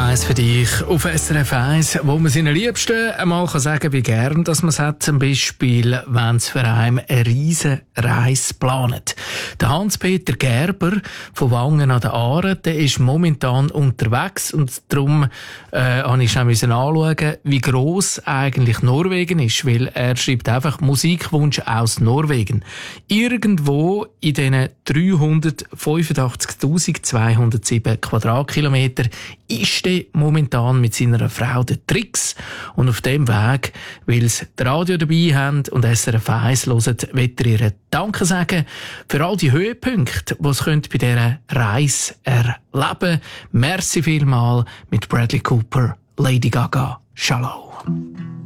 1 für dich auf SRF 1, wo man seinen Liebsten einmal sagen kann, wie gern dass man es hat. Zum Beispiel, wenn es für einen eine riesen Reise planet. Der Hans-Peter Gerber von Wangen an der Aare, der ist momentan unterwegs und darum musste ich schnell anschauen, wie gross eigentlich Norwegen ist, weil er schreibt einfach Musikwunsch aus Norwegen. Irgendwo in diesen 385.207 Quadratkilometer ist er momentan mit seiner Frau der Trix. Und auf dem Weg, weil sie das Radio dabei haben und SRF 1 hören, will er ihr Danke sagen für all die Höhepunkte, die sie bei dieser Reise erleben können. Merci vielmal mit Bradley Cooper, Lady Gaga, Shalom.